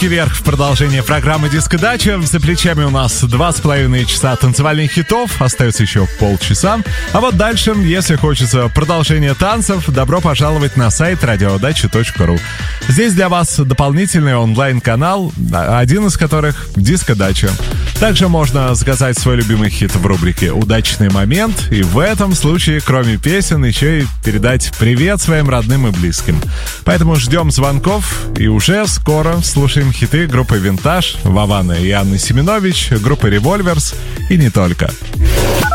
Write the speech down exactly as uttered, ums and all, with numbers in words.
Вверх в продолжение программы «Диско-дача». За плечами у нас два с половиной часа танцевальных хитов. Остается еще полчаса. А вот дальше, если хочется продолжения танцев, добро пожаловать на сайт радиодача точка ру. Здесь для вас дополнительный онлайн-канал, один из которых «Диско-дача». Также можно заказать свой любимый хит в рубрике «Удачный момент». И в этом случае, кроме песен, еще и передать привет своим родным и близким. Поэтому ждем звонков и уже скоро слушаем хиты группы «Винтаж», Вована и Анны Семенович, группы «Револьверс» и не только.